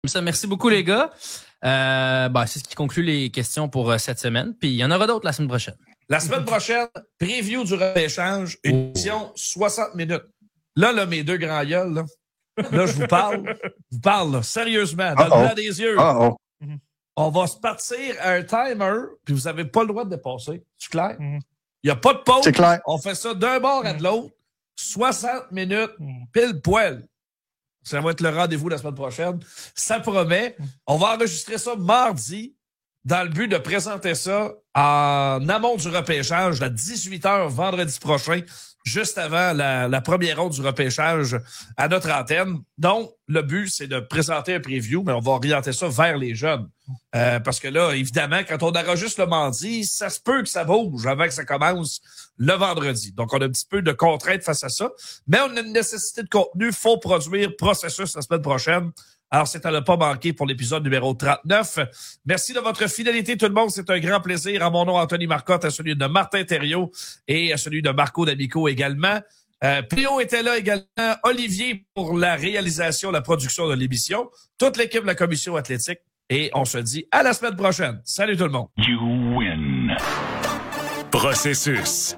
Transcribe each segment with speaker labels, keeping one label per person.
Speaker 1: Ça, merci beaucoup, les gars. C'est ce qui conclut les questions pour cette semaine. Puis il y en aura d'autres la semaine prochaine.
Speaker 2: La semaine prochaine, preview du repêchage, une émission 60 minutes. Là, mes deux grands gueules, là, je vous parle, là, sérieusement, dans le blanc des yeux. On va se partir à un timer, puis vous n'avez pas le droit de dépasser. C'est clair? Il n'y a pas de pause.
Speaker 3: C'est clair.
Speaker 2: On fait ça d'un bord à de l'autre. 60 minutes, pile poil. Ça va être le rendez-vous la semaine prochaine. Ça promet. On va enregistrer ça mardi dans le but de présenter ça en amont du repêchage à 18h vendredi prochain, juste avant la première ronde du repêchage à notre antenne. Donc, le but, c'est de présenter un preview, mais on va orienter ça vers les jeunes. Parce que là, évidemment, quand on enregistre le mardi, ça se peut que ça bouge avant que ça commence le vendredi. Donc, on a un petit peu de contraintes face à ça. Mais on a une nécessité de contenu. Faut produire processus la semaine prochaine. Alors, c'est à ne pas manquer pour l'épisode numéro 39. Merci de votre fidélité, tout le monde. C'est un grand plaisir. À mon nom, Anthony Marcotte, à celui de Martin Thériault et à celui de Marco D'Amico également. Pio était là également. Olivier pour la réalisation, la production de l'émission. Toute l'équipe de la commission athlétique. Et on se dit à la semaine prochaine. Salut tout le monde.
Speaker 4: You win. Processus.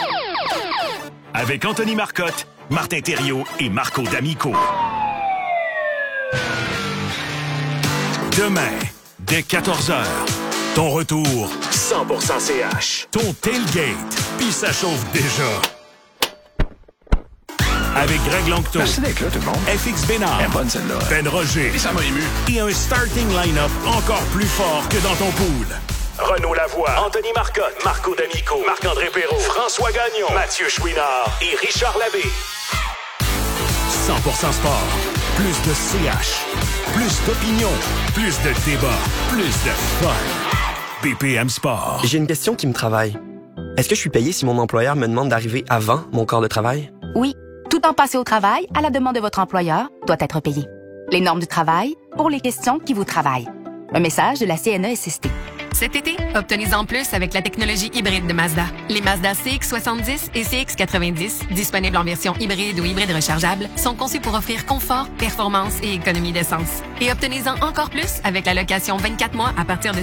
Speaker 4: Avec Anthony Marcotte, Martin Thériault et Marco D'Amico. Demain, dès 14h, ton retour 100% CH. Ton tailgate, puis ça chauffe déjà. Avec Greg Longto.
Speaker 3: Merci d'être là, tout le monde.
Speaker 4: FX Bénard.
Speaker 3: Elle est bonne, celle-là.
Speaker 4: Ben Roger.
Speaker 3: Et ça m'a ému.
Speaker 4: Et un starting line-up encore plus fort que dans ton pool. Renaud Lavoie, Anthony Marcotte, Marco D'Amico, Marc-André Perrault, François Gagnon, Mathieu Chouinard et Richard Labbé. 100% sport. Plus de CH. Plus d'opinion. Plus de débat. Plus de fun. BPM Sport.
Speaker 5: J'ai une question qui me travaille. Est-ce que je suis payé si mon employeur me demande d'arriver avant mon corps de travail?
Speaker 6: Oui. Tout temps passé au travail, à la demande de votre employeur, doit être payé. Les normes du travail pour les questions qui vous travaillent. Un message de la CNESST.
Speaker 7: Cet été, obtenez-en plus avec la technologie hybride de Mazda. Les Mazda CX-70 et CX-90, disponibles en version hybride ou hybride rechargeable, sont conçus pour offrir confort, performance et économie d'essence. Et obtenez-en encore plus avec la location 24 mois à partir de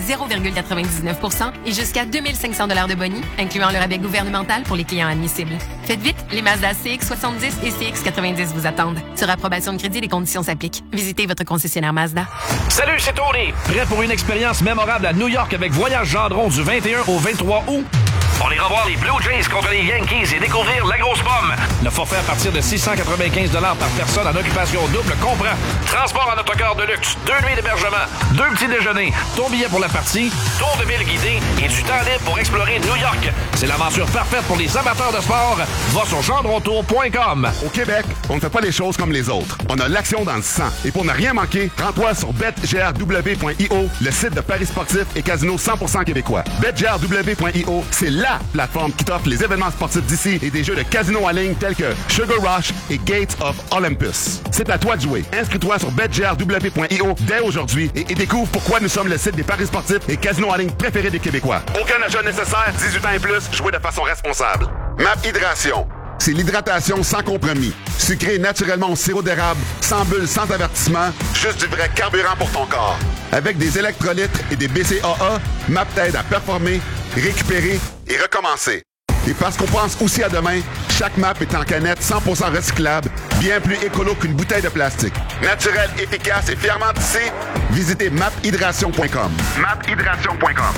Speaker 7: 0,99% et jusqu'à 2500 $ de boni, incluant le rabais gouvernemental pour les clients admissibles. Faites vite, les Mazda CX-70 et CX-90 vous attendent. Sur approbation de crédit, les conditions s'appliquent. Visitez votre concessionnaire Mazda.
Speaker 8: Salut, c'est Tony. Prêt pour une expérience mémorable à New York avec Voyage Gendron du 21 au 23 août? On ira voir les Blue Jays contre les Yankees et découvrir la grosse pomme. Le forfait à partir de 695 $ par personne en occupation double comprend transport en autocar de luxe, 2 nuits d'hébergement, 2 petits déjeuners, ton billet pour la partie, tour de ville guidé et du temps libre pour explorer New York. C'est l'aventure parfaite pour les amateurs de sport. Va sur gendrontour.com.
Speaker 9: Au Québec, on ne fait pas les choses comme les autres. On a l'action dans le sang. Et pour ne rien manquer, rends-toi sur betgrw.io, le site de paris sportifs et casino 100% québécois. betgrw.io, c'est la plateforme qui t'offre les événements sportifs d'ici et des jeux de casino en ligne tels que Sugar Rush et Gates of Olympus. C'est à toi de jouer. Inscris-toi sur betgrw.io dès aujourd'hui et découvre pourquoi nous sommes le site des paris sportifs et casinos en ligne préférés des Québécois. Aucun achat nécessaire, 18 ans et plus, jouez de façon responsable. MAP Hydration. C'est l'hydratation sans compromis. Sucré naturellement au sirop d'érable, sans bulles, sans avertissement, juste du vrai carburant pour ton corps. Avec des électrolytes et des BCAA, MAP t'aide à performer, récupérer et recommencer. Et parce qu'on pense aussi à demain, chaque MAP est en canette 100% recyclable, bien plus écolo qu'une bouteille de plastique. Naturel, efficace et fièrement tissé, visitez maphydration.com. maphydration.com.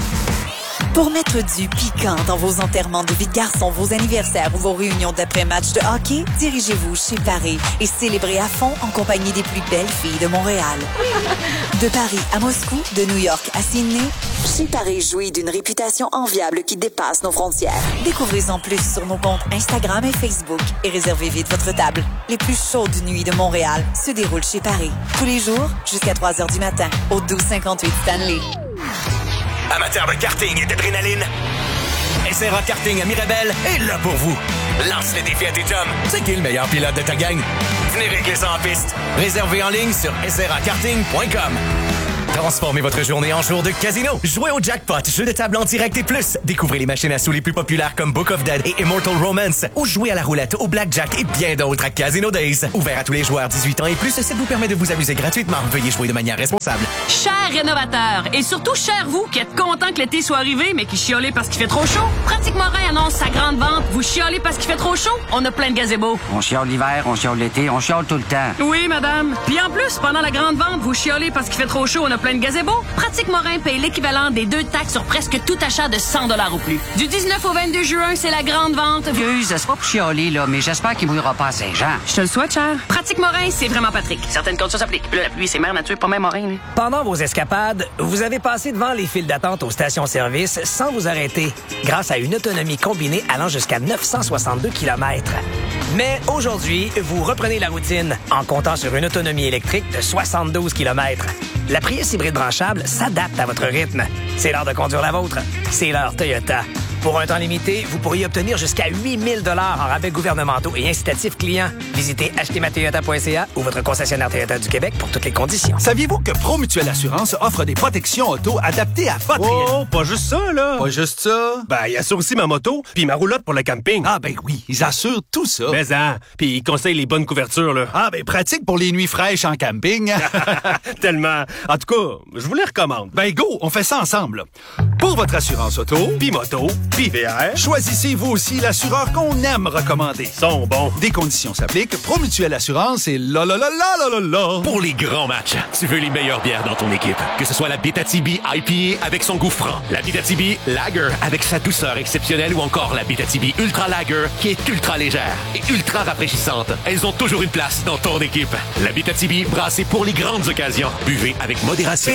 Speaker 10: Pour mettre du piquant dans vos enterrements de vie de garçon, vos anniversaires ou vos réunions d'après-match de hockey, dirigez-vous chez Paris et célébrez à fond en compagnie des plus belles filles de Montréal. De Paris à Moscou, de New York à Sydney, chez Paris jouit d'une réputation enviable qui dépasse nos frontières. Découvrez-en plus sur nos comptes Instagram et Facebook et réservez vite votre table. Les plus chaudes nuits de Montréal se déroulent chez Paris. Tous les jours, jusqu'à 3 heures du matin, au 1258 Stanley.
Speaker 4: Amateurs de karting et d'adrénaline, SRA Karting à Mirabel est là pour vous. Lance le défi à tes chums. C'est qui le meilleur pilote de ta gang? Venez régler ça en piste. Réservez en ligne sur srakarting.com.
Speaker 3: Transformez votre journée en jour de casino. Jouez au jackpot, jeu de table en direct et plus. Découvrez les machines à sous les plus populaires comme Book of Dead et Immortal Romance. Ou jouez à la roulette, au blackjack et bien d'autres à Casino Days. Ouvert à tous les joueurs 18 ans et plus, ça vous permet de vous amuser gratuitement. Veuillez jouer de manière responsable.
Speaker 11: Chers rénovateurs, et surtout chers vous qui êtes contents que l'été soit arrivé mais qui chiolez parce qu'il fait trop chaud, Pratique Morin annonce sa grande vente. Vous chiolez parce qu'il fait trop chaud? On a plein de gazebos.
Speaker 12: On chiole l'hiver, on chiole l'été, on chiole tout le temps.
Speaker 11: Oui, madame. Puis en plus, pendant la grande vente, vous chiolez parce qu'il fait trop chaud, on a plein de gazebos. Pratique Morin paye l'équivalent des 2 taxes sur presque tout achat de 100 $ ou plus. Du 19 au 22 juin, c'est la grande vente.
Speaker 12: Excuse, c'est pas pour chialer, là, mais j'espère qu'il mouillera pas à Saint-Jean.
Speaker 11: Je te le souhaite, cher. Pratique Morin, c'est vraiment Patrick. Certaines conditions s'appliquent. Puis là, la pluie, c'est mère nature, pas même Morin. Lui.
Speaker 13: Pendant vos escapades, vous avez passé devant les files d'attente aux stations-service sans vous arrêter, grâce à une autonomie combinée allant jusqu'à 962 km. Mais aujourd'hui, vous reprenez la routine en comptant sur une autonomie électrique de 72 km. La Prius hybride branchable s'adapte à votre rythme. C'est l'heure de conduire la vôtre. C'est l'heure Toyota. Pour un temps limité, vous pourriez obtenir jusqu'à 8 000 $ en rabais gouvernementaux et incitatifs clients. Visitez achetezmatoyota.ca ou votre concessionnaire Toyota du Québec pour toutes les conditions.
Speaker 14: Saviez-vous que Promutuelle Assurance offre des protections auto adaptées à votre...
Speaker 15: Oh, pas juste ça, là!
Speaker 14: Pas juste ça?
Speaker 15: Ben, il assure aussi ma moto puis ma roulotte pour le camping.
Speaker 14: Ah ben oui, ils assurent tout ça.
Speaker 15: Mais puis ils conseillent les bonnes couvertures, là.
Speaker 14: Ah ben pratique pour les nuits fraîches en camping.
Speaker 15: Tellement. En tout cas, je vous les recommande.
Speaker 14: Ben go, on fait ça ensemble. Là. Pour votre assurance auto,
Speaker 15: puis moto, puis VR,
Speaker 14: choisissez vous aussi l'assureur qu'on aime recommander.
Speaker 15: Sont bons.
Speaker 14: Des conditions s'appliquent. Promutuelle Assurance et la.
Speaker 16: Pour les grands matchs, tu veux les meilleures bières dans ton équipe. Que ce soit la Abitibi IPA avec son goût franc, la Abitibi Lager avec sa douceur exceptionnelle ou encore la Abitibi Ultra Lager qui est ultra légère et ultra rafraîchissante. Elles ont toujours une place dans ton équipe. La Abitibi brassée pour les grandes occasions. Buvez avec modération.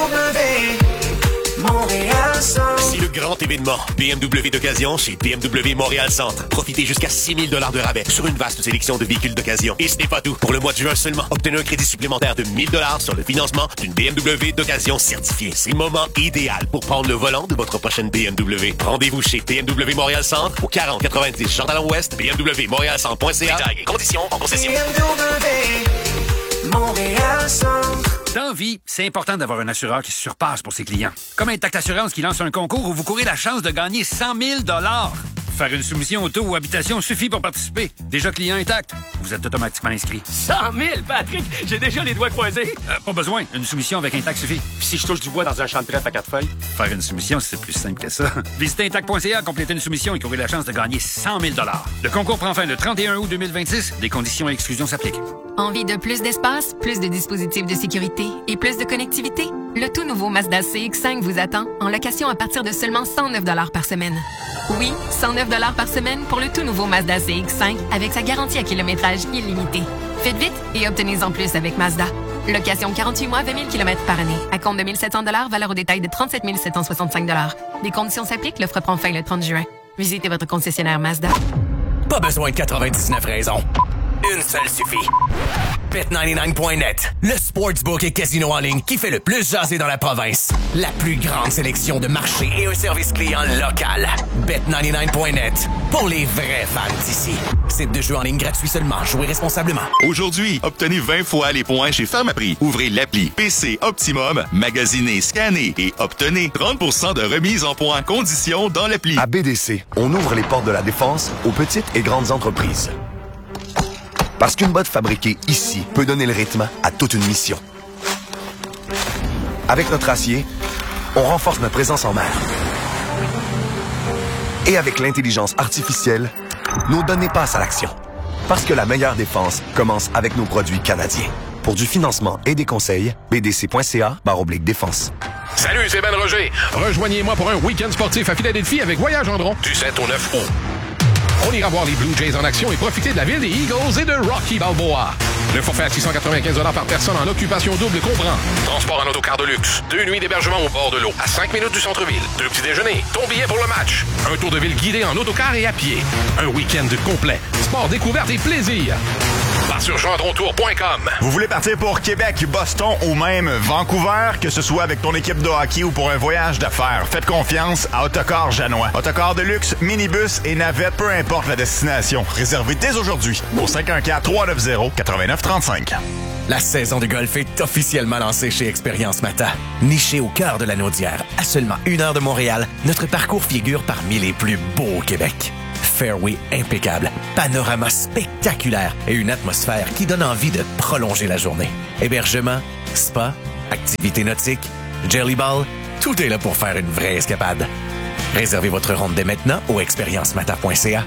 Speaker 16: C'est le grand événement BMW d'occasion chez BMW Montréal Centre. Profitez jusqu'à 6 000 $ de rabais sur une vaste sélection de véhicules d'occasion. Et ce n'est pas tout. Pour le mois de juin seulement, obtenez un crédit supplémentaire de 1 000 $ sur le financement d'une BMW d'occasion certifiée. C'est le moment idéal pour prendre le volant de votre prochaine BMW. Rendez-vous chez BMW Montréal Centre au 4090 Jean-Talon-Ouest, bmwmontrealcentre.ca. Détails et conditions en concession.
Speaker 17: BMW Montréal Centre.
Speaker 8: Dans vie, c'est important d'avoir un assureur qui se surpasse pour ses clients. Comme Intact Assurance qui lance un concours où vous courez la chance de gagner 100 000 $. Faire une soumission auto ou habitation suffit pour participer. Déjà client Intact, vous êtes automatiquement inscrit.
Speaker 17: 100 000, Patrick! J'ai déjà les doigts croisés.
Speaker 8: Pas besoin. Une soumission avec Intact suffit.
Speaker 17: Puis si je touche du bois dans un champ de trèfle à 4 feuilles?
Speaker 8: Faire une soumission, c'est plus simple que ça. Visitez Intact.ca, complétez une soumission et couvrez la chance de gagner 100 000 $. Le concours prend fin le 31 août 2026. Des conditions et exclusions s'appliquent.
Speaker 7: Envie de plus d'espace, plus de dispositifs de sécurité et plus de connectivité? Le tout nouveau Mazda CX-5 vous attend en location à partir de seulement 109 $ par semaine. Oui, 109 $ par semaine pour le tout nouveau Mazda CX-5 avec sa garantie à kilométrage illimité. Faites vite et obtenez-en plus avec Mazda. Location 48 mois, 20 000 km par année. À compte de 1 700 $, valeur au détail de 37 765 $. Des conditions s'appliquent, l'offre prend fin le 30 juin. Visitez votre concessionnaire Mazda.
Speaker 3: Pas besoin de 99 raisons. Une seule suffit. Bet99.net, le sportsbook et casino en ligne qui fait le plus jaser dans la province. La plus grande sélection de marchés et un service client local. Bet99.net, pour les vrais fans d'ici. Site de jeu en ligne gratuit seulement. Jouez responsablement.
Speaker 18: Aujourd'hui, obtenez 20 fois les points chez Pharmaprix. Ouvrez l'appli PC Optimum, magasinez, scannez et obtenez 30% de remise en points conditions dans l'appli.
Speaker 19: À BDC, on ouvre les portes de la défense aux petites et grandes entreprises. Parce qu'une botte fabriquée ici peut donner le rythme à toute une mission. Avec notre acier, on renforce notre présence en mer. Et avec l'intelligence artificielle, nos données passent à l'action. Parce que la meilleure défense commence avec nos produits canadiens. Pour du financement et des conseils, bdc.ca/défense.
Speaker 4: Salut, c'est Ben Roger. Rejoignez-moi pour un week-end sportif à Philadelphie avec Voyage Gendron du 7 au 9 août. On ira voir les Blue Jays en action et profiter de la ville des Eagles et de Rocky Balboa. Le forfait à 695 $ par personne en occupation double comprend transport en autocar de luxe, 2 nuits d'hébergement au bord de l'eau, à 5 minutes du centre-ville, 2 petits déjeuners, ton billet pour le match, un tour de ville guidé en autocar et à pied, un week-end complet, sport, découverte et plaisir. Part sur gendrontour.com.
Speaker 20: Vous voulez partir pour Québec, Boston ou même Vancouver, que ce soit avec ton équipe de hockey ou pour un voyage d'affaires, faites confiance à Autocar Janois. Autocar de luxe, minibus et navette, peu importe la destination. Réservez dès aujourd'hui au 514-390-8935.
Speaker 3: La saison de golf est officiellement lancée chez Expérience Mata. Niché au cœur de la Naudière, à seulement 1 heure de Montréal, notre parcours figure parmi les plus beaux au Québec. Fairway impeccable, panorama spectaculaire et une atmosphère qui donne envie de prolonger la journée. Hébergement, spa, activités nautiques, Jellyball, tout est là pour faire une vraie escapade. Réservez votre ronde dès maintenant au expériencemata.ca.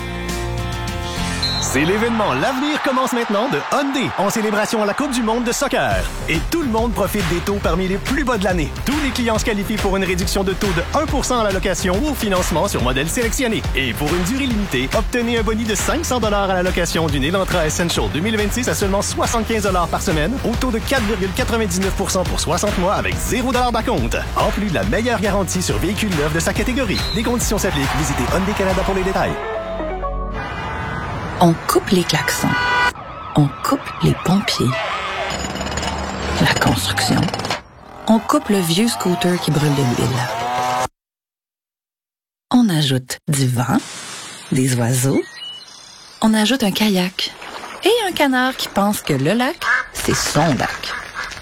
Speaker 21: C'est l'événement L'Avenir commence maintenant de Hyundai en célébration à la Coupe du monde de soccer. Et tout le monde profite des taux parmi les plus bas de l'année. Tous les clients se qualifient pour une réduction de taux de 1% à la location ou au financement sur modèle sélectionné. Et pour une durée limitée, obtenez un boni de $500 à la location d'une Elantra Essential 2026 à seulement $75 par semaine, au taux de 4,99% pour 60 mois avec $0 d'acompte. En plus de la meilleure garantie sur véhicules neufs de sa catégorie. Des conditions s'appliquent. Visitez Hyundai Canada pour les détails.
Speaker 22: On coupe les klaxons. On coupe les pompiers. La construction. On coupe le vieux scooter qui brûle de l'huile. On ajoute du vent, des oiseaux. On ajoute un kayak et un canard qui pense que le lac, c'est son lac.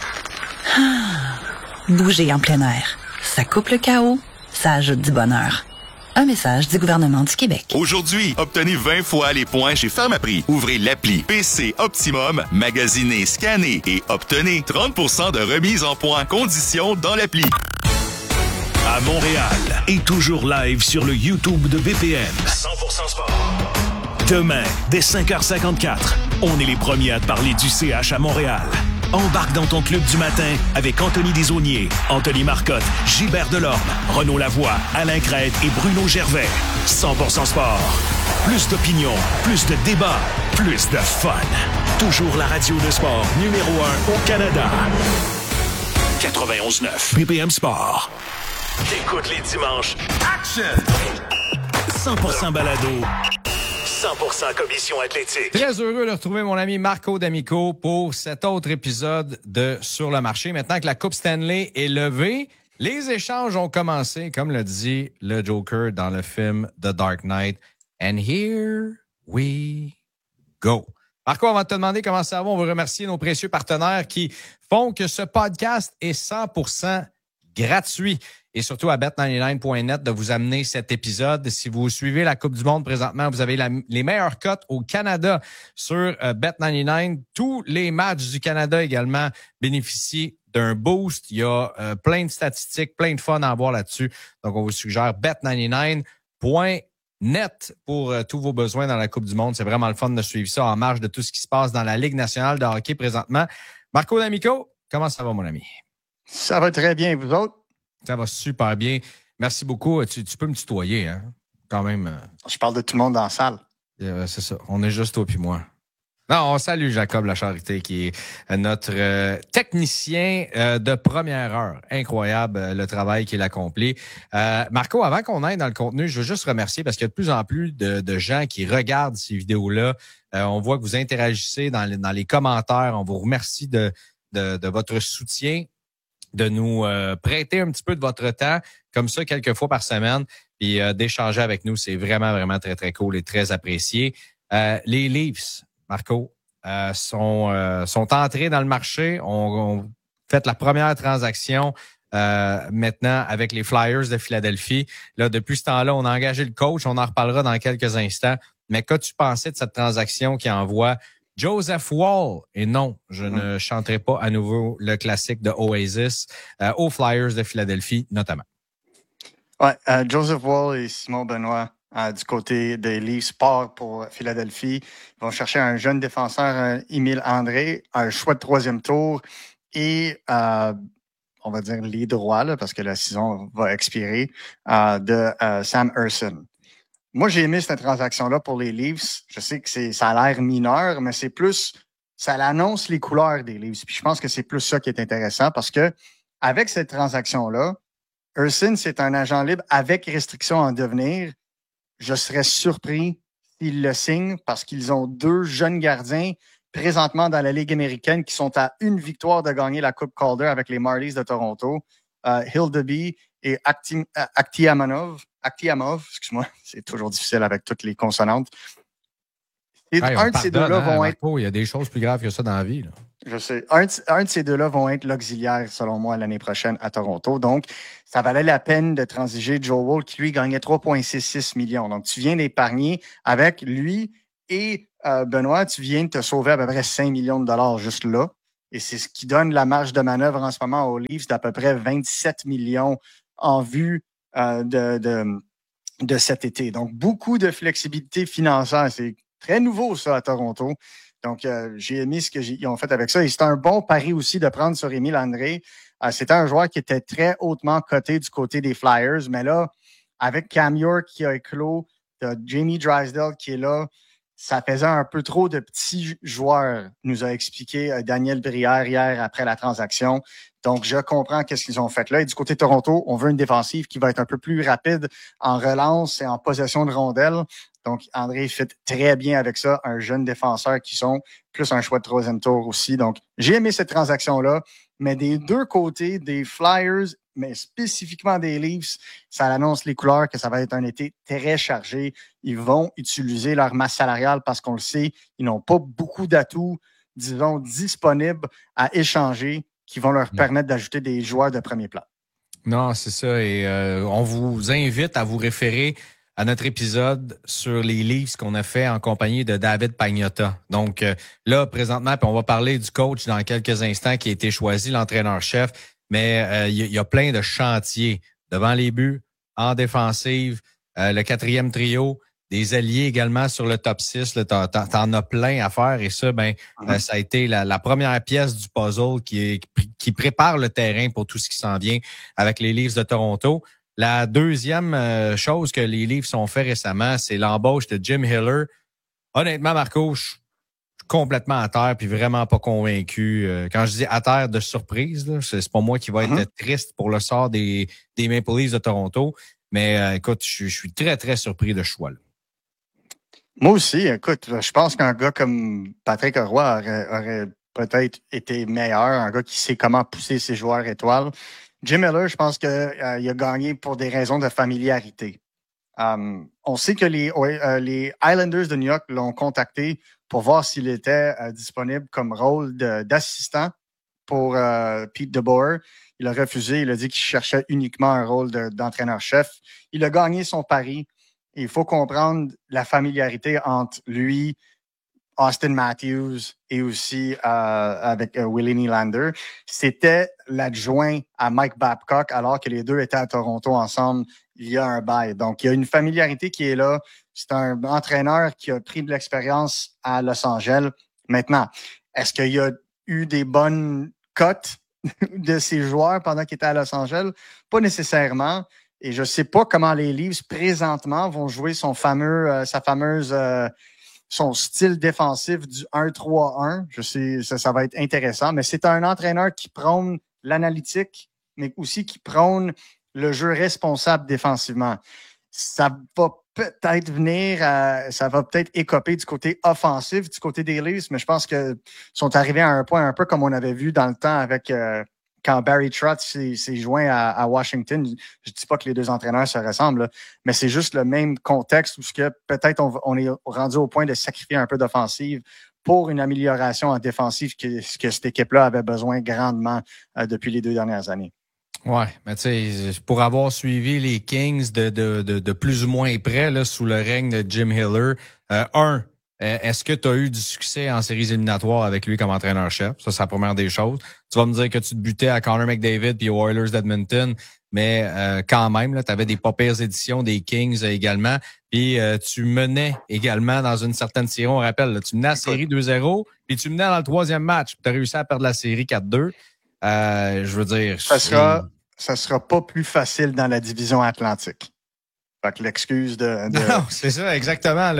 Speaker 22: Bouger en plein air. Ça coupe le chaos, ça ajoute du bonheur. Un message du gouvernement du Québec.
Speaker 18: Aujourd'hui, obtenez 20 fois les points chez Pharmaprix. Ouvrez l'appli PC Optimum, magasinez, scannez et obtenez 30% de remise en points conditions dans l'appli.
Speaker 8: À Montréal et toujours live sur le YouTube de BPM. 100% sport. Demain, dès 5h54, on est les premiers à te parler du CH à Montréal. Embarque dans ton club du matin avec Anthony Desaulniers, Anthony Marcotte, Gilbert Delorme, Renaud Lavoie, Alain Crête et Bruno Gervais. 100% sport. Plus d'opinion, plus de débats, plus de fun. Toujours la radio de sport numéro 1 au Canada. 91.9 BPM Sport. Écoute les dimanches. Action! 100% balado. 100% commission athlétique.
Speaker 1: Très heureux de retrouver mon ami Marco D'Amico pour cet autre épisode de Sur le marché. Maintenant que la Coupe Stanley est levée, les échanges ont commencé, comme le dit le Joker dans le film The Dark Knight. And here we go. Marco, avant de te demander comment ça va, on veut remercier nos précieux partenaires qui font que ce podcast est 100% gratuit. Et surtout à bet99.net de vous amener cet épisode. Si vous suivez la Coupe du monde présentement, vous avez les meilleures cotes au Canada sur Bet99. Tous les matchs du Canada également bénéficient d'un boost. Il y a plein de statistiques, plein de fun à avoir là-dessus. Donc, on vous suggère bet99.net pour tous vos besoins dans la Coupe du monde. C'est vraiment le fun de suivre ça en marge de tout ce qui se passe dans la Ligue nationale de hockey présentement. Marco D'Amico, comment ça va, mon ami?
Speaker 23: Ça va très bien, vous autres?
Speaker 1: Ça va super bien. Merci beaucoup. Tu peux me tutoyer, hein? Quand même.
Speaker 23: Je parle de tout le monde dans la salle.
Speaker 1: C'est ça. On est juste toi puis moi. Non, on salue Jacob Lacharité, qui est notre technicien de première heure. Incroyable le travail qu'il accomplit. Marco, avant qu'on aille dans le contenu, je veux juste remercier parce qu'il y a de plus en plus de gens qui regardent ces vidéos-là. On voit que vous interagissez dans les commentaires. On vous remercie de votre soutien, de nous prêter un petit peu de votre temps, comme ça, quelques fois par semaine, puis d'échanger avec nous. C'est vraiment, vraiment très, très cool et très apprécié. Les Leafs, Marco, sont entrés dans le marché. On fait la première transaction maintenant avec les Flyers de Philadelphie. Là, depuis ce temps-là, on a engagé le coach. On en reparlera dans quelques instants. Mais qu'as-tu pensé de cette transaction qui envoie Joseph Woll, et non, je ne chanterai pas à nouveau le classique de Oasis, aux Flyers de Philadelphie notamment.
Speaker 23: Ouais, Joseph Woll et Simon Benoît du côté des Leafs partent pour Philadelphie. Ils vont chercher un jeune défenseur, Émile André, un choix de 3e tour et on va dire les droits, là, parce que la saison va expirer, de Sam Ersson. Moi, j'ai aimé cette transaction-là pour les Leafs. Je sais que ça a l'air mineur, mais c'est plus, ça annonce les couleurs des Leafs. Puis je pense que c'est plus ça qui est intéressant parce que avec cette transaction-là, Ersson, c'est un agent libre avec restriction en devenir. Je serais surpris s'ils le signent parce qu'ils ont 2 jeunes gardiens présentement dans la Ligue américaine qui sont à 1 victoire de gagner la Coupe Calder avec les Marlies de Toronto. Hildeby et Akhtiamov, excuse-moi, c'est toujours difficile avec toutes les consonantes. Et un de ces deux-là vont être...
Speaker 1: Il y a des choses plus graves que ça dans la vie. Là.
Speaker 23: Je sais. Un de ces deux-là vont être l'auxiliaire, selon moi, l'année prochaine à Toronto. Donc, ça valait la peine de transiger Joe Woll, qui, lui, gagnait 3,66 millions. Donc, tu viens d'épargner avec lui et Benoît, tu viens de te sauver à peu près 5 millions de dollars juste là. Et c'est ce qui donne la marge de manœuvre en ce moment aux Leafs d'à peu près 27 millions en vue de cet été. Donc, beaucoup de flexibilité financière. C'est très nouveau, ça, à Toronto. Donc, j'ai aimé ce qu'ils ont fait avec ça. Et c'est un bon pari aussi de prendre sur Émile André. C'était un joueur qui était très hautement coté du côté des Flyers. Mais là, avec Cam York qui a éclos, Jamie Drysdale qui est là, ça faisait un peu trop de petits joueurs, nous a expliqué Daniel Brière hier après la transaction. Donc, je comprends qu'est-ce qu'ils ont fait là. Et du côté de Toronto, on veut une défensive qui va être un peu plus rapide en relance et en possession de rondelles. Donc, André fit très bien avec ça. Un jeune défenseur qui sont plus un choix de troisième tour aussi. Donc, j'ai aimé cette transaction-là. Mais des deux côtés, des Flyers, mais spécifiquement des Leafs, ça annonce les couleurs que ça va être un été très chargé. Ils vont utiliser leur masse salariale parce qu'on le sait, ils n'ont pas beaucoup d'atouts, disons, disponibles à échanger qui vont leur permettre d'ajouter des joueurs de premier plan.
Speaker 1: Non, c'est ça. Et on vous invite à vous référer à notre épisode sur les Leafs qu'on a fait en compagnie de David Pagnotta. Donc là, présentement, puis on va parler du coach dans quelques instants qui a été choisi, l'entraîneur-chef, mais il y a plein de chantiers devant les buts, en défensive, le quatrième trio, des alliés également sur le top 6. T'en as plein à faire et ça, ça a été la première pièce du puzzle qui prépare le terrain pour tout ce qui s'en vient avec les Leafs de Toronto. La deuxième chose que les Leafs ont fait récemment, c'est l'embauche de Jim Hiller. Honnêtement, Marco, je suis complètement à terre puis vraiment pas convaincu. Quand je dis à terre de surprise, là, c'est pas moi qui va être triste pour le sort des Maple Leafs de Toronto. Mais écoute, je suis très, très surpris de ce choix-là.
Speaker 23: Moi aussi, écoute, je pense qu'un gars comme Patrick Roy aurait peut-être été meilleur, un gars qui sait comment pousser ses joueurs étoiles. Jim Miller, je pense qu'il a gagné pour des raisons de familiarité. On sait que les Islanders de New York l'ont contacté pour voir s'il était disponible comme rôle d'assistant pour Pete DeBoer. Il a refusé. Il a dit qu'il cherchait uniquement un rôle d'entraîneur-chef. Il a gagné son pari. Il faut comprendre la familiarité entre lui, Austin Matthews et aussi avec Willie Nylander. C'était l'adjoint à Mike Babcock alors que les deux étaient à Toronto ensemble il y a un bail. Donc, il y a une familiarité qui est là. C'est un entraîneur qui a pris de l'expérience à Los Angeles. Maintenant, est-ce qu'il y a eu des bonnes cotes de ses joueurs pendant qu'il était à Los Angeles? Pas nécessairement. Et je ne sais pas comment les Leafs présentement vont jouer son style défensif du 1-3-1. Je sais, ça va être intéressant, mais c'est un entraîneur qui prône l'analytique, mais aussi qui prône le jeu responsable défensivement. Ça va peut-être écoper du côté offensif, du côté des Leafs, mais je pense qu'ils sont arrivés à un point un peu comme on avait vu dans le temps avec quand Barry Trotz s'est joint à Washington. Je ne dis pas que les deux entraîneurs se ressemblent, là, mais c'est juste le même contexte où peut-être on est rendu au point de sacrifier un peu d'offensive pour une amélioration en défensive que cette équipe-là avait besoin grandement depuis les 2 dernières années.
Speaker 1: Ouais, mais tu sais, pour avoir suivi les Kings de plus ou moins près là, sous le règne de Jim Hiller, est-ce que tu as eu du succès en séries éliminatoires avec lui comme entraîneur-chef? Ça, c'est la première des choses. Tu vas me dire que tu te butais à Connor McDavid puis aux Oilers d'Edmonton, mais quand même, tu avais des pas pires éditions des Kings également. Puis tu menais également dans une certaine série, on rappelle, là, tu menais la série 2-0, puis tu menais dans le 3e match. Tu as réussi à perdre la série 4-2. Je veux dire...
Speaker 23: Ça sera pas plus facile dans la division Atlantique. Fait que l'excuse de...
Speaker 1: Non, c'est ça, exactement.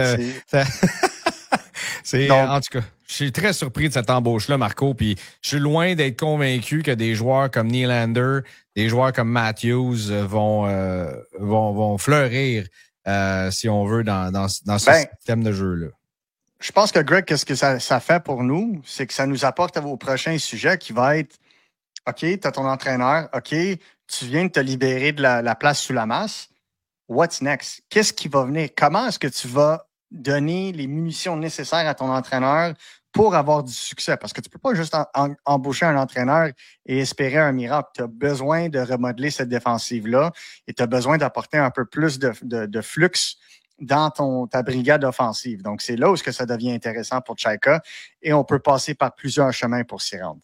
Speaker 1: En tout cas, je suis très surpris de cette embauche-là, Marco, puis je suis loin d'être convaincu que des joueurs comme Nylander, des joueurs comme Matthews vont fleurir, si on veut, dans ce système de jeu-là.
Speaker 23: Je pense que, Greg, qu'est-ce que ça fait pour nous? C'est que ça nous apporte à vos prochains sujets qui va être OK, tu as ton entraîneur, OK, tu viens de te libérer de la place sous la masse. What's next? Qu'est-ce qui va venir? Comment est-ce que tu vas donner les munitions nécessaires à ton entraîneur pour avoir du succès. Parce que tu ne peux pas juste embaucher un entraîneur et espérer un miracle. Tu as besoin de remodeler cette défensive-là et tu as besoin d'apporter un peu plus de flux dans ta brigade offensive. Donc, c'est là où ça devient intéressant pour Chaika et on peut passer par plusieurs chemins pour s'y rendre.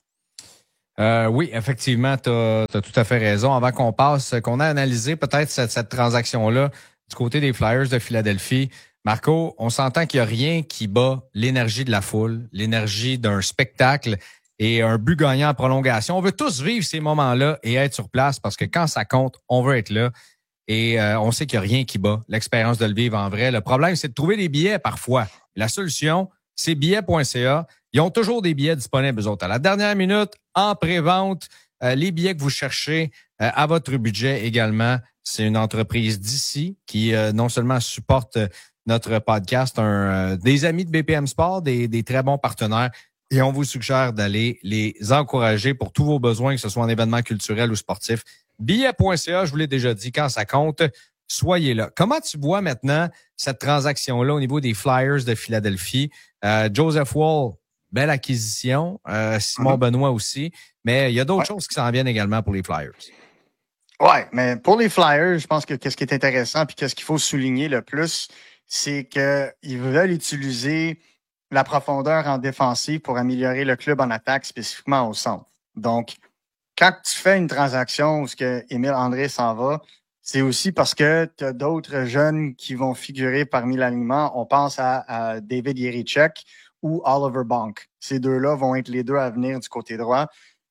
Speaker 1: Oui, effectivement, tu as tout à fait raison. Avant qu'on passe, qu'on a analysé peut-être cette transaction-là du côté des Flyers de Philadelphie, Marco, on s'entend qu'il n'y a rien qui bat l'énergie de la foule, l'énergie d'un spectacle et un but gagnant en prolongation. On veut tous vivre ces moments-là et être sur place parce que quand ça compte, on veut être là. Et on sait qu'il n'y a rien qui bat l'expérience de le vivre en vrai. Le problème, c'est de trouver des billets parfois. La solution, c'est billets.ca. Ils ont toujours des billets disponibles, eux autres. À la dernière minute, en pré-vente, les billets que vous cherchez à votre budget également. C'est une entreprise d'ici qui non seulement supporte notre podcast, des amis de BPM Sport, des très bons partenaires. Et on vous suggère d'aller les encourager pour tous vos besoins, que ce soit en événement culturel ou sportif. Billets.ca, je vous l'ai déjà dit, quand ça compte, soyez là. Comment tu vois maintenant cette transaction-là au niveau des Flyers de Philadelphie? Joseph Woll, belle acquisition. Simon Benoît aussi. Mais il y a d'autres choses qui s'en viennent également pour les Flyers.
Speaker 23: Oui, mais pour les Flyers, je pense que ce qui est intéressant puis qu'est-ce qu'il faut souligner le plus, c'est qu'ils veulent utiliser la profondeur en défensive pour améliorer le club en attaque, spécifiquement au centre. Donc, quand tu fais une transaction où Émile André s'en va, c'est aussi parce que tu as d'autres jeunes qui vont figurer parmi l'alignement. On pense à David Jiricek ou Oliver Bonk. Ces deux-là vont être les deux à venir du côté droit.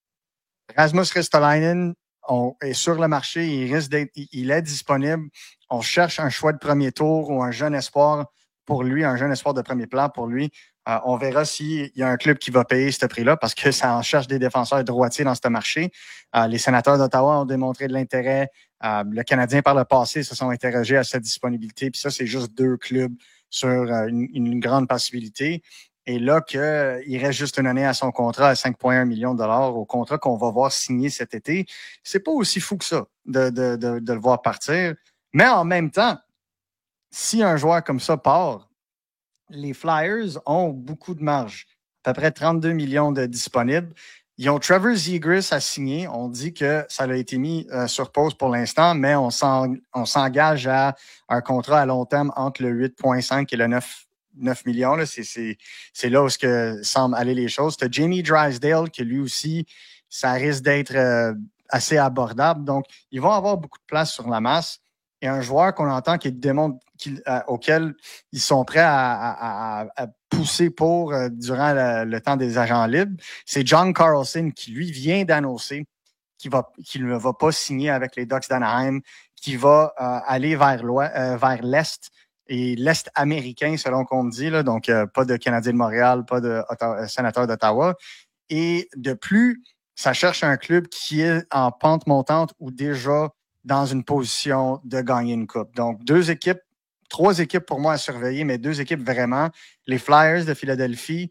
Speaker 23: Rasmus Ristolainen est sur le marché, il est disponible. On cherche un choix de premier tour ou un jeune espoir pour lui, un jeune espoir de premier plan pour lui. On verra s'il y a un club qui va payer ce prix-là parce que ça en cherche des défenseurs droitiers dans ce marché. Les Sénateurs d'Ottawa ont démontré de l'intérêt. Le Canadien, par le passé, se sont interrogés à cette disponibilité. Puis ça, c'est juste 2 clubs sur une grande possibilité. Et là, qu'il reste juste une année à son contrat à 5,1 millions de dollars, au contrat qu'on va voir signer cet été, c'est pas aussi fou que ça de le voir partir. Mais en même temps, si un joueur comme ça part, les Flyers ont beaucoup de marge, à peu près 32 millions de disponibles. Ils ont Trevor Zegras à signer. On dit que ça a été mis sur pause pour l'instant, mais on s'engage à un contrat à long terme entre le 8,5 et le 9 millions. Là. C'est là où semblent aller les choses. Tu as Jamie Drysdale, qui lui aussi, ça risque d'être assez abordable. Donc, ils vont avoir beaucoup de place sur la masse. Et un joueur qu'on entend qui démontre auquel ils sont prêts à pousser pour durant le temps des agents libres, c'est John Carlson qui, lui, vient d'annoncer qu'il ne va pas signer avec les Ducks d'Anaheim, qui va aller vers l'Est et l'Est américain, selon qu'on me dit. Là, donc, pas de Canadiens de Montréal, pas de Sénateurs d'Ottawa. Et de plus, ça cherche un club qui est en pente montante ou déjà dans une position de gagner une coupe. Donc, 3 équipes pour moi à surveiller, mais 2 équipes vraiment. Les Flyers de Philadelphie,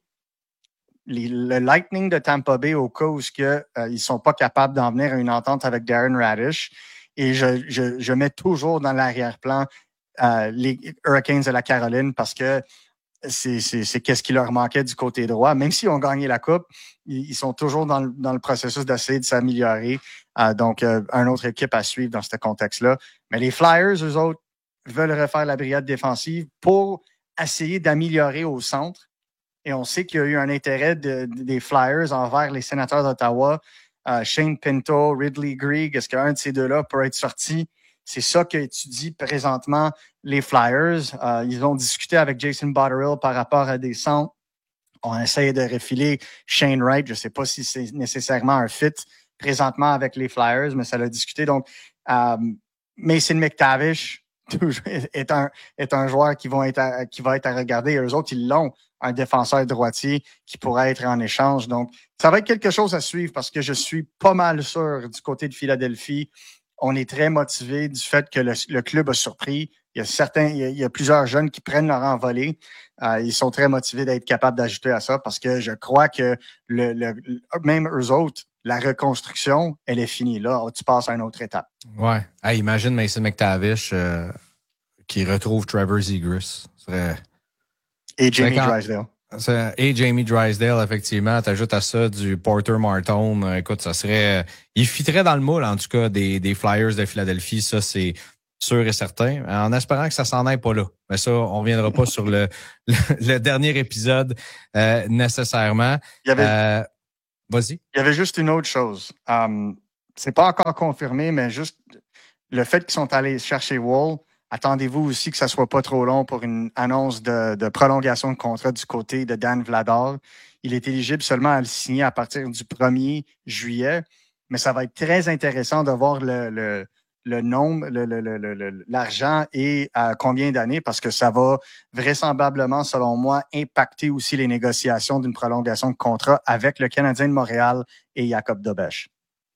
Speaker 23: le Lightning de Tampa Bay au cas où ils ne sont pas capables d'en venir à une entente avec Darren Radish. Et je mets toujours dans l'arrière-plan les Hurricanes de la Caroline parce que c'est qu'est-ce qui leur manquait du côté droit. Même s'ils ont gagné la coupe, ils sont toujours dans le processus d'essayer de s'améliorer. Donc, une autre équipe à suivre dans ce contexte-là. Mais les Flyers, eux autres, veulent refaire la brigade défensive pour essayer d'améliorer au centre. Et on sait qu'il y a eu un intérêt des Flyers envers les Sénateurs d'Ottawa. Shane Pinto, Ridley Greig, est-ce qu'un de ces deux-là peut être sorti? C'est ça qu'étudient présentement les Flyers. Ils ont discuté avec Jason Botterill par rapport à des centres. On essaie de refiler Shane Wright. Je ne sais pas si c'est nécessairement un fit présentement avec les Flyers, mais ça l'a discuté. Donc, Mason McTavish est un joueur qui va être à regarder. Et eux autres, ils l'ont, un défenseur droitier qui pourrait être en échange. Donc, ça va être quelque chose à suivre parce que je suis pas mal sûr du côté de Philadelphie. On est très motivé du fait que le club a surpris. Il y a plusieurs jeunes qui prennent leur envolée. Ils sont très motivés d'être capables d'ajouter à ça parce que je crois que même eux autres, la reconstruction, elle est finie. Là, tu passes à une autre étape.
Speaker 1: Ouais. Hey, imagine Mason McTavish qui retrouve Trevor Zegras.
Speaker 23: Et Jamie Drysdale.
Speaker 1: Et Jamie Drysdale, effectivement. T'ajoutes à ça du Porter Martone. Écoute, ça serait... il fitterait dans le moule, en tout cas, des Flyers de Philadelphie. Ça, c'est sûr et certain. En espérant que ça s'en aille pas là. Mais ça, on reviendra pas sur le dernier épisode nécessairement. Vas-y.
Speaker 23: Il y avait juste une autre chose. C'est pas encore confirmé, mais juste le fait qu'ils sont allés chercher Wall, attendez-vous aussi que ça soit pas trop long pour une annonce de prolongation de contrat du côté de Dan Vladar. Il est éligible seulement à le signer à partir du 1er juillet, mais ça va être très intéressant de voir le nombre, l'argent et à combien d'années, parce que ça va vraisemblablement, selon moi, impacter aussi les négociations d'une prolongation de contrat avec le Canadien de Montréal et Jacob Dobeš.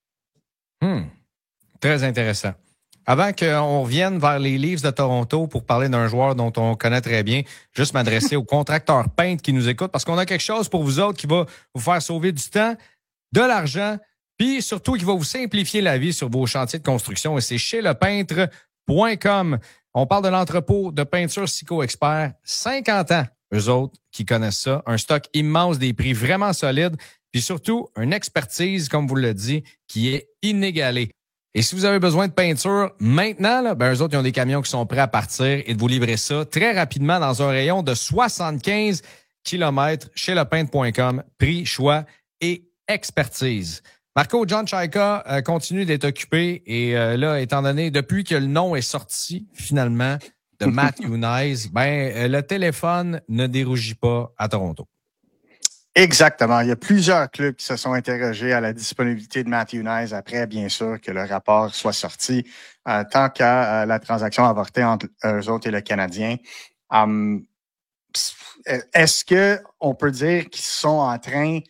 Speaker 1: Très intéressant. Avant qu'on revienne vers les Leafs de Toronto pour parler d'un joueur dont on connaît très bien, juste m'adresser aux contracteurs peintres qui nous écoutent parce qu'on a quelque chose pour vous autres qui va vous faire sauver du temps, de l'argent, puis surtout qui va vous simplifier la vie sur vos chantiers de construction. Et c'est chez lepeintre.com. On parle de l'entrepôt de peinture Sico Expert. 50 ans, eux autres, qui connaissent ça. Un stock immense, des prix vraiment solides, puis surtout une expertise, comme vous le dit, qui est inégalée. Et si vous avez besoin de peinture maintenant, là, eux autres, ils ont des camions qui sont prêts à partir et de vous livrer ça très rapidement dans un rayon de 75 km chez lepeintre.com. Prix, choix et expertise. Marco, John Chayka continue d'être occupé et là, étant donné, depuis que le nom est sorti finalement de Matthew Knies, le téléphone ne dérougit pas à Toronto.
Speaker 23: Exactement. Il y a plusieurs clubs qui se sont interrogés à la disponibilité de Matthew Knies après, bien sûr, que le rapport soit sorti, tant qu'à la transaction avortée entre eux autres et le Canadien. Est-ce qu'on peut dire qu'ils sont en train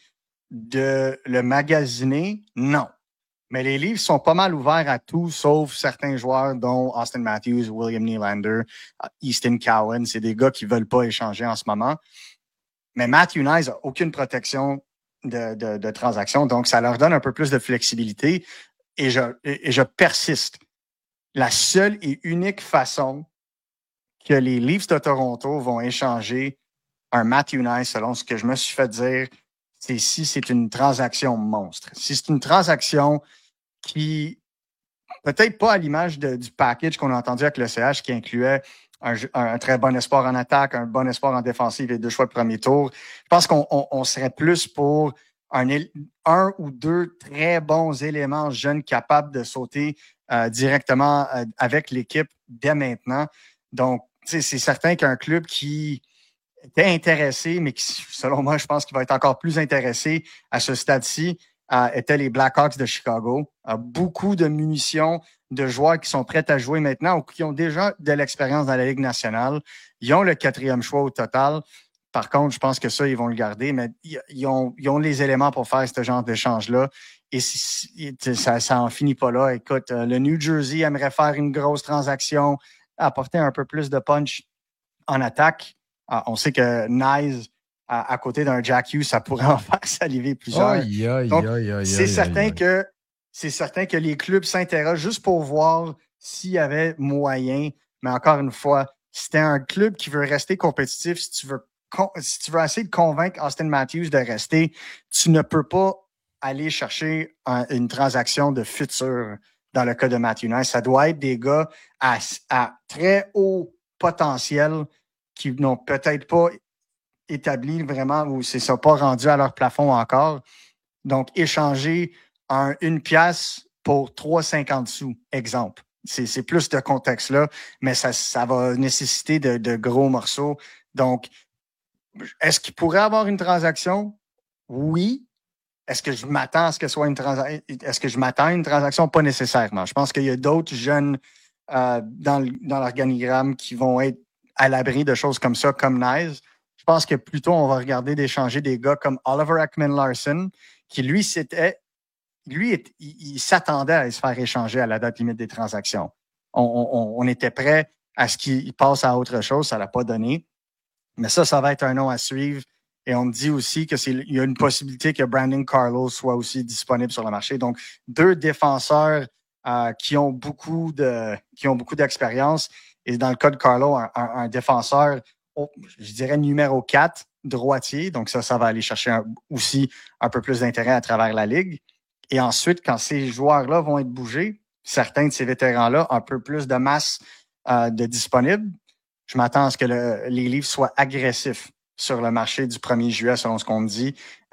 Speaker 23: de le magasiner? Non. Mais les Leafs sont pas mal ouverts à tout, sauf certains joueurs, dont Austin Matthews, William Nylander, Easton Cowan. C'est des gars qui veulent pas échanger en ce moment. Mais Matthew Knies n'a aucune protection de transaction, donc ça leur donne un peu plus de flexibilité. Et je persiste. La seule et unique façon que les Leafs de Toronto vont échanger un Matthew Knies, selon ce que je me suis fait dire, c'est si c'est une transaction monstre. Si c'est une transaction qui, peut-être pas à l'image du package qu'on a entendu avec le CH, qui incluait un très bon espoir en attaque, un bon espoir en défensive et 2 choix de premier tour. Je pense qu'on serait plus pour un ou deux très bons éléments jeunes capables de sauter directement avec l'équipe dès maintenant. Donc, c'est certain qu'un club qui était intéressé, mais qui, selon moi, je pense qu'il va être encore plus intéressé à ce stade-ci, étaient les Blackhawks de Chicago. Beaucoup de munitions, de joueurs qui sont prêts à jouer maintenant ou qui ont déjà de l'expérience dans la Ligue nationale. Ils ont le 4e choix au total. Par contre, je pense que ça, ils vont le garder, mais ils ont les éléments pour faire ce genre d'échange-là. Et ça en finit pas là. Écoute, le New Jersey aimerait faire une grosse transaction, apporter un peu plus de punch en attaque. On sait que Knies, à côté d'un Jack Hughes, ça pourrait en faire saliver plusieurs. Donc, c'est certain que les clubs s'interrogent juste pour voir s'il y avait moyen. Mais encore une fois, si t'es un club qui veut rester compétitif, si tu veux essayer de convaincre Austin Matthews de rester, tu ne peux pas aller chercher une transaction de futur dans le cas de Matthew Knies. Ça doit être des gars à très haut potentiel qui n'ont peut-être pas établi vraiment ou c'est ça pas rendu à leur plafond encore. Donc, échanger une pièce pour 3,50 sous, exemple. C'est plus de contexte là, mais ça va nécessiter de gros morceaux. Donc, est-ce qu'il pourrait avoir une transaction? Oui. Est-ce que je m'attends à ce que ce soit une transaction? Est-ce que je m'attends à une transaction? Pas nécessairement. Je pense qu'il y a d'autres jeunes dans l'organigramme qui vont être à l'abri de choses comme ça, comme Knies. Je pense que plutôt on va regarder d'échanger des gars comme Oliver Ekman-Larsson, qui lui, il s'attendait à se faire échanger à la date limite des transactions. On était prêt à ce qu'il passe à autre chose, ça l'a pas donné. Mais ça va être un nom à suivre. Et on me dit aussi qu'il y a une possibilité que Brandon Carlo soit aussi disponible sur le marché. Donc, 2 défenseurs qui ont beaucoup d'expérience. Et dans le cas de Carlo, un défenseur je dirais, numéro 4, droitier. Donc ça va aller chercher aussi un peu plus d'intérêt à travers la Ligue. Et ensuite, quand ces joueurs-là vont être bougés, certains de ces vétérans-là, un peu plus de masse de disponible, je m'attends à ce que les Leafs soient agressifs sur le marché du 1er juillet, selon ce qu'on me dit.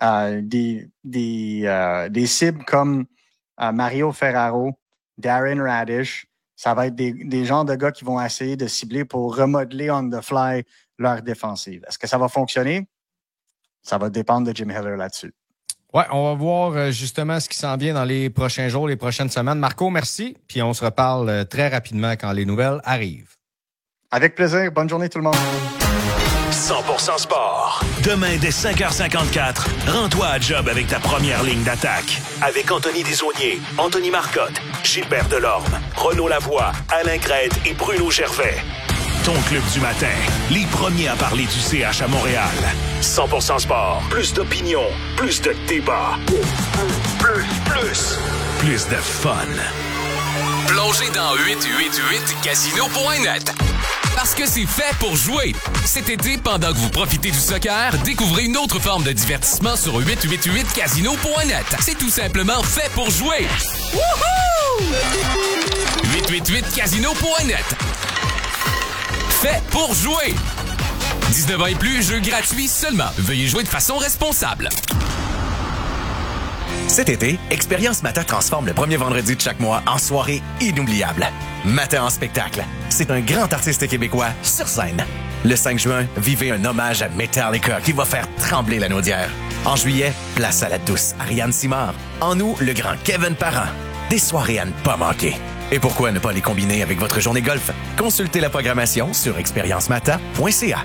Speaker 23: Des cibles comme Mario Ferraro, Darren Radish, ça va être des genres de gars qui vont essayer de cibler pour remodeler on the fly leur défensive. Est-ce que ça va fonctionner? Ça va dépendre de Jim Hiller là-dessus.
Speaker 1: Ouais, on va voir justement ce qui s'en vient dans les prochains jours, les prochaines semaines. Marco, merci. Puis on se reparle très rapidement quand les nouvelles arrivent.
Speaker 23: Avec plaisir. Bonne journée tout le monde.
Speaker 8: 100% sport. Demain, dès 5h54, rends-toi à job avec ta première ligne d'attaque. Avec Anthony Desaulniers, Anthony Marcotte, Gilbert Delorme, Renaud Lavoie, Alain Crête et Bruno Gervais. Ton club du matin, les premiers à parler du CH à Montréal. 100% sport, plus d'opinion, plus de débat. Plus de fun.
Speaker 2: Plongez dans 888casino.net. Parce que c'est fait pour jouer. Cet été, pendant que vous profitez du soccer, découvrez une autre forme de divertissement sur 888casino.net. C'est tout simplement fait pour jouer. Wouhou! 888casino.net. Fait pour jouer. 19 ans et plus, jeu gratuit seulement. Veuillez jouer de façon responsable.
Speaker 3: Cet été, Expérience Mata transforme le premier vendredi de chaque mois en soirée inoubliable. Mata en spectacle. C'est un grand artiste québécois sur scène. Le 5 juin, vivez un hommage à Metallica qui va faire trembler la Naudière. En juillet, place à la douce Ariane Simard. En août, le grand Kevin Parent. Des soirées à ne pas manquer. Et pourquoi ne pas les combiner avec votre journée golf? Consultez la programmation sur expériencemata.ca.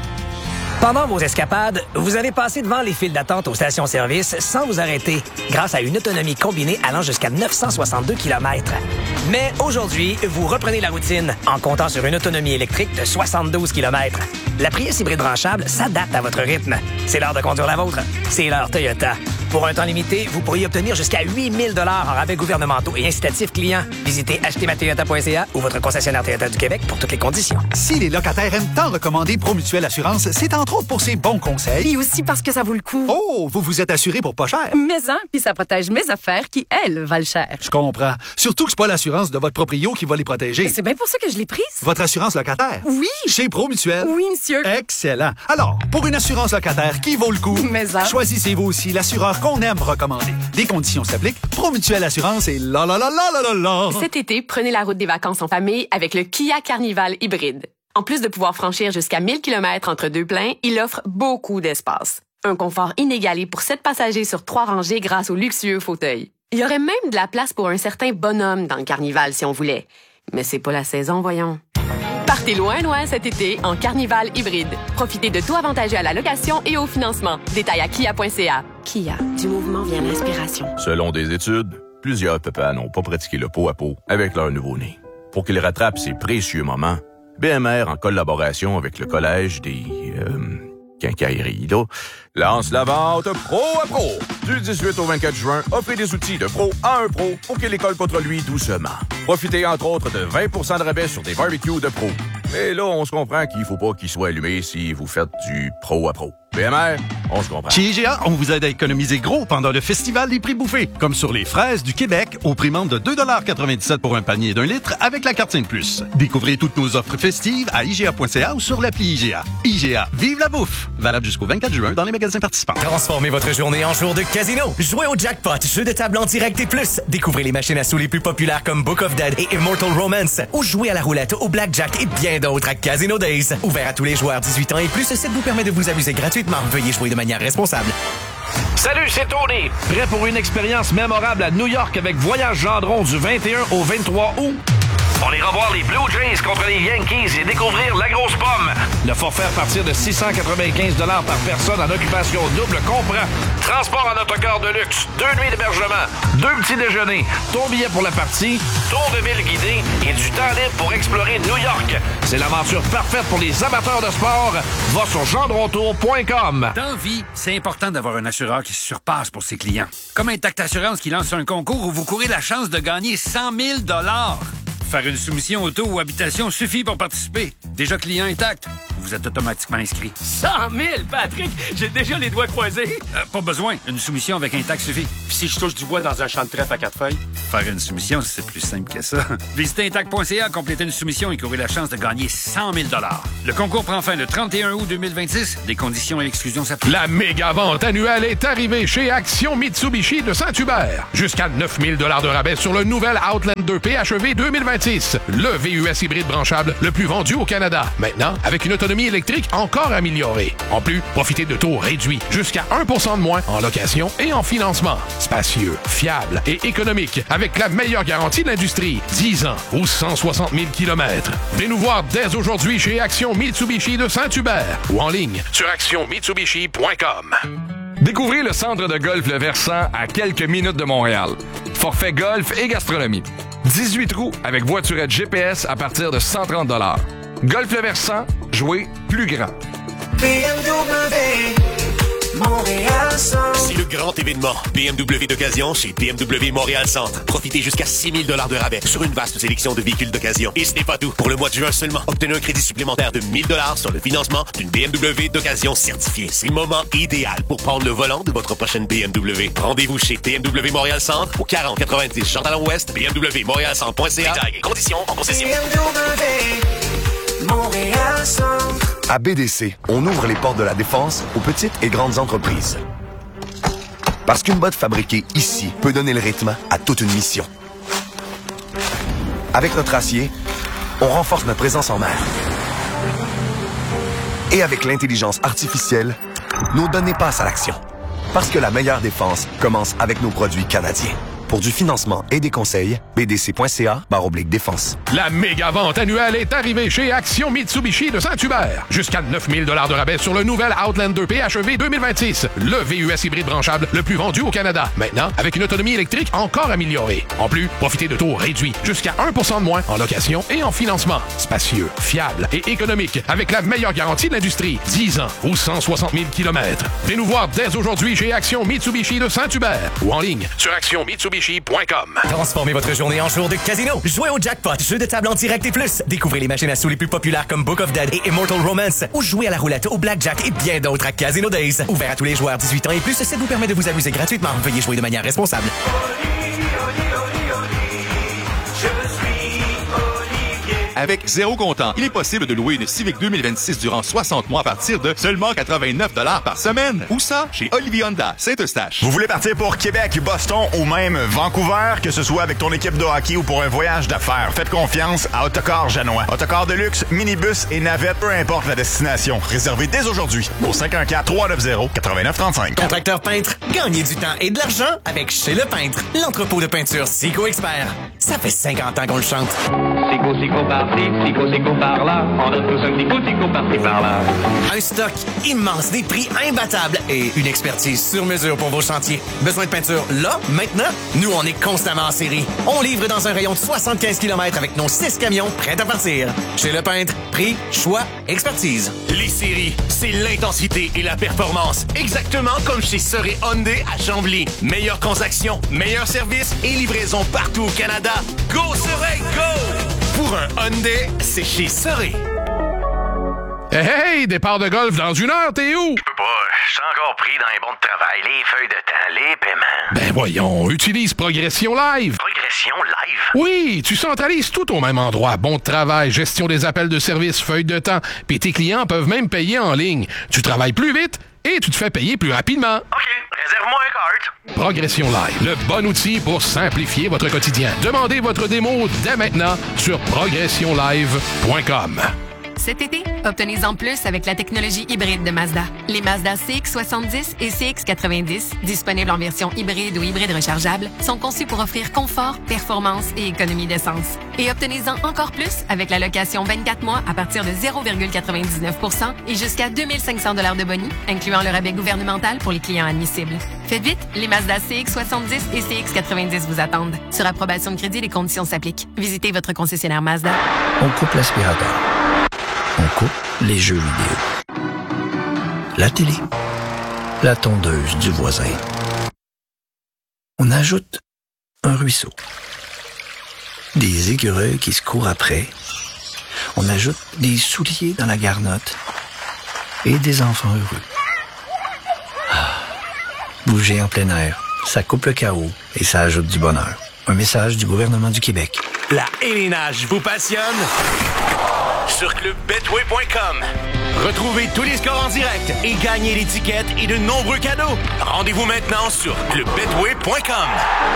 Speaker 13: Pendant vos escapades, vous avez passé devant les files d'attente aux stations-service sans vous arrêter, grâce à une autonomie combinée allant jusqu'à 962 km. Mais aujourd'hui, vous reprenez la routine en comptant sur une autonomie électrique de 72 km. La Prius hybride branchable s'adapte à votre rythme. C'est l'heure de conduire la vôtre. C'est l'heure Toyota. Pour un temps limité, vous pourriez obtenir jusqu'à 8 000 $ en rabais gouvernementaux et incitatifs clients. Visitez achetezmatoyota.ca ou votre concessionnaire Toyota du Québec pour toutes les conditions.
Speaker 14: Si les locataires aiment tant recommander Promutuelle Assurance, c'est entre autres pour ses bons conseils.
Speaker 5: Et aussi parce que ça vaut le coup.
Speaker 14: Oh, vous vous êtes assuré pour pas cher.
Speaker 5: Mais puis ça protège mes affaires qui, elles, valent cher.
Speaker 14: Je comprends. Surtout que c'est pas l'assurance de votre proprio qui va les protéger.
Speaker 5: C'est bien pour ça que je l'ai prise.
Speaker 14: Votre assurance locataire?
Speaker 5: Oui.
Speaker 14: Chez Promutuelle?
Speaker 5: Oui, monsieur.
Speaker 14: Excellent. Alors, pour une assurance locataire qui vaut le coup, choisissez-vous aussi l'assureur qu'on aime recommander. Des conditions s'appliquent. Promutuelle Assurance et la la la la la la la.
Speaker 6: Cet été, prenez la route des vacances en famille avec le Kia Carnival hybride. En plus de pouvoir franchir jusqu'à 1000 km entre deux pleins, il offre beaucoup d'espace. Un confort inégalé pour 7 passagers sur 3 rangées grâce aux luxueux fauteuils. Il y aurait même de la place pour un certain bonhomme dans le Carnival si on voulait. Mais c'est pas la saison, voyons. Partez loin cet été en Carnival hybride. Profitez de tout avantageux à la location et au financement. Détails à kia.ca. Kia, du mouvement vient l'inspiration.
Speaker 24: Selon des études, plusieurs papas n'ont pas pratiqué le pot à pot avec leur nouveau-né. Pour qu'ils rattrapent ces précieux moments, BMR, en collaboration avec le Collège des... quincailleries, là, lance la vente Pro à Pro. Du 18 au 24 juin, offrez des outils de pro à un pro pour qu'il les colle contre lui doucement. Profitez entre autres de 20 % de rabais sur des barbecues de pro. Mais là, on se comprend qu'il faut pas qu'il soit allumé si vous faites du pro à pro. BMR, on se comprend.
Speaker 25: Chez IGA, on vous aide à économiser gros pendant le Festival des prix bouffés, comme sur les fraises du Québec au prix membre de 2,97 $ pour un panier d'1 litre avec la carte 5+. Découvrez toutes nos offres festives à IGA.ca ou sur l'appli IGA. IGA, vive la bouffe! Valable jusqu'au 24 juin dans les magasins participants.
Speaker 3: Transformez votre journée en jour de casino. Jouez au jackpot, jeu de table en direct et plus. Découvrez les machines à sous les plus populaires comme Book of Dead et Immortal Romance. Ou jouez à la roulette, au blackjack et bien d'autres à Casino Days. Ouvert à tous les joueurs 18 ans et plus, ce site vous permet de vous amuser gratuitement. Veuillez jouer de manière responsable.
Speaker 8: Salut, c'est Tony. Prêt pour une expérience mémorable à New York avec Voyage Gendron du 21 au 23 août? On ira voir les Blue Jays contre les Yankees et découvrir la grosse pomme. Le forfait à partir de 695 $ par personne en occupation double comprend transport en autocar de luxe, 2 nuits d'hébergement, 2 petits déjeuners, ton billet pour la partie, tour de ville guidé et du temps libre pour explorer New York. C'est l'aventure parfaite pour les amateurs de sport. Va sur gendrontour.com.
Speaker 26: Dans vie, c'est important d'avoir un assureur qui se surpasse pour ses clients. Comme Intact Assurance qui lance un concours où vous courez la chance de gagner 100 000 $. Faire une soumission auto ou habitation suffit pour participer. Déjà client Intact? vous êtes automatiquement inscrit.
Speaker 17: 100 000, Patrick! J'ai déjà les doigts croisés.
Speaker 26: Pas besoin. Une soumission avec un tac suffit.
Speaker 17: Puis si je touche du bois dans un champ de trèfle à 4 feuilles?
Speaker 26: Faire une soumission, c'est plus simple que ça. Visitez intac.ca, compléter une soumission et courir la chance de gagner 100 000 $. Le concours prend fin le 31 août 2026. Des conditions et exclusions s'appliquent.
Speaker 4: La méga vente annuelle est arrivée chez Action Mitsubishi de Saint-Hubert. Jusqu'à 9 000 $ de rabais sur le nouvel Outlander PHEV 2026. Le VUS hybride branchable le plus vendu au Canada. Maintenant, avec une autonomie électrique encore améliorée. En plus, profitez de taux réduits. Jusqu'à 1 % de moins en location et en financement. Spacieux, fiable et économique. Avec la meilleure garantie de l'industrie. 10 ans ou 160 000 km. Venez nous voir dès aujourd'hui chez Action Mitsubishi de Saint-Hubert. Ou en ligne sur actionmitsubishi.com.
Speaker 9: Découvrez le centre de golf Le Versant à quelques minutes de Montréal. Forfait golf et gastronomie. 18 trous avec voiturette GPS à partir de 130 $. Golf Le Versant, jouez plus grand.
Speaker 10: BMW Montréal Centre.
Speaker 11: C'est le grand événement BMW d'occasion chez BMW Montréal Centre. Profitez jusqu'à 6 000 $ de rabais sur une vaste sélection de véhicules d'occasion. Et ce n'est pas tout. Pour le mois de juin seulement, obtenez un crédit supplémentaire de 1 000 $ sur le financement d'une BMW d'occasion certifiée. C'est le moment idéal pour prendre le volant de votre prochaine BMW. Rendez-vous chez BMW Montréal Centre au 4090 Jean-Talon-Ouest, bmwmontréalcentre.ca. Détails et conditions en concession.
Speaker 10: BMW Montréal Centre.
Speaker 19: À BDC, on ouvre les portes de la défense aux petites et grandes entreprises. Parce qu'une botte fabriquée ici peut donner le rythme à toute une mission. Avec notre acier, on renforce notre présence en mer. Et avec l'intelligence artificielle, nos données passent à l'action. Parce que la meilleure défense commence avec nos produits canadiens. Pour du financement et des conseils, bdc.ca/défense.
Speaker 4: La méga vente annuelle est arrivée chez Action Mitsubishi de Saint-Hubert. Jusqu'à 9 000 $ de rabais sur le nouvel Outlander PHEV 2026. Le VUS hybride branchable le plus vendu au Canada. Maintenant, avec une autonomie électrique encore améliorée. En plus, profitez de taux réduits. Jusqu'à 1 % de moins en location et en financement. Spacieux, fiable et économique. Avec la meilleure garantie de l'industrie. 10 ans ou 160 000 km. Venez nous voir dès aujourd'hui chez Action Mitsubishi de Saint-Hubert. Ou en ligne sur actionmitsubishi.com.
Speaker 3: Transformez votre journée en jour de casino. Jouez au jackpot, jeu de table en direct et plus. Découvrez les machines à sous les plus populaires comme Book of Dead et Immortal Romance. Ou jouez à la roulette, au blackjack et bien d'autres à Casino Days. Ouvert à tous les joueurs 18 ans et plus, ça vous permet de vous amuser gratuitement. Veuillez jouer de manière responsable.
Speaker 18: Avec zéro comptant, il est possible de louer une Civic 2026 durant 60 mois à partir de seulement 89 $ par semaine. Où ça? Chez Olivier Honda, Saint-Eustache.
Speaker 20: Vous voulez partir pour Québec, Boston ou même Vancouver, que ce soit avec ton équipe de hockey ou pour un voyage d'affaires, faites confiance à Autocar Janois. Autocar de luxe, minibus et navette, peu importe la destination. Réservez dès aujourd'hui au 514-390-8935.
Speaker 3: Contracteur peintre, gagnez du temps et de l'argent avec Chez Le Peintre, l'entrepôt de peinture Sico Expert. Ça fait 50 ans qu'on le chante.
Speaker 12: Sico par-ci, Sico par-là. On a tous un Sico par-ci par-là.
Speaker 3: Un stock immense, des prix imbattables et une expertise sur mesure pour vos chantiers. Besoin de peinture là, maintenant? Nous, on est constamment en série. On livre dans un rayon de 75 km avec nos 6 camions prêts à partir. Chez Le Peintre, prix, choix, expertise.
Speaker 11: Les séries, c'est l'intensité et la performance. Exactement comme chez Soré Hyundai à Chambly. Meilleure transaction, meilleur service et livraison partout au Canada. Go Soré, go! Pour un Hyundai, c'est chez Soré.
Speaker 4: Hey, départ de golf dans 1 heure, t'es où?
Speaker 11: Je peux pas, je suis encore pris dans les bons de travail, les feuilles de temps, les paiements.
Speaker 4: Ben voyons, utilise Progression Live.
Speaker 11: Progression Live?
Speaker 4: Oui, tu centralises tout au même endroit. Bon de travail, gestion des appels de service, feuilles de temps. Puis tes clients peuvent même payer en ligne. Tu travailles plus vite et tu te fais payer plus rapidement.
Speaker 11: OK, réserve-moi un carte.
Speaker 4: Progression Live, le bon outil pour simplifier votre quotidien. Demandez votre démo dès maintenant sur progressionlive.com.
Speaker 7: Cet été, obtenez-en plus avec la technologie hybride de Mazda. Les Mazda CX-70 et CX-90, disponibles en version hybride ou hybride rechargeable, sont conçus pour offrir confort, performance et économie d'essence. Et obtenez-en encore plus avec la location 24 mois à partir de 0,99 % et jusqu'à 2 500 $ de boni, incluant le rabais gouvernemental pour les clients admissibles. Faites vite, les Mazda CX-70 et CX-90 vous attendent. Sur approbation de crédit, les conditions s'appliquent. Visitez votre concessionnaire Mazda.
Speaker 15: On coupe l'aspirateur. On coupe les jeux vidéo. La télé. La tondeuse du voisin. On ajoute un ruisseau. Des écureuils qui se courent après. On ajoute des souliers dans la garnotte. et des enfants heureux. Bouger en plein air, ça coupe le chaos et ça ajoute du bonheur. Un message du gouvernement du Québec.
Speaker 1: La Hélénage vous passionne? Sur clubbetway.com. Retrouvez tous les scores en direct et gagnez l'étiquette et de nombreux cadeaux. Rendez-vous maintenant sur clubbetway.com.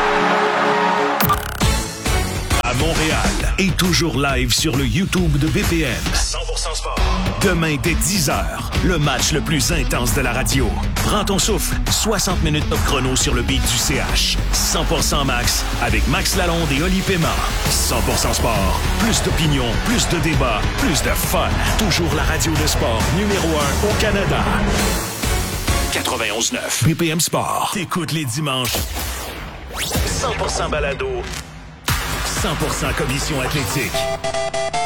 Speaker 2: À Montréal et toujours live sur le YouTube de BPM. 100% sport. Demain dès 10h, le match le plus intense de la radio. Prends ton souffle, 60 minutes top chrono sur le beat du CH. 100% max avec Max Lalonde et Oli Paiement. 100% sport. Plus d'opinion, plus de débats, plus de fun. Toujours la radio de sport numéro 1 au Canada. 91.9 BPM Sport. T'écoutes les dimanches. 100% balado. 100% commission athlétique.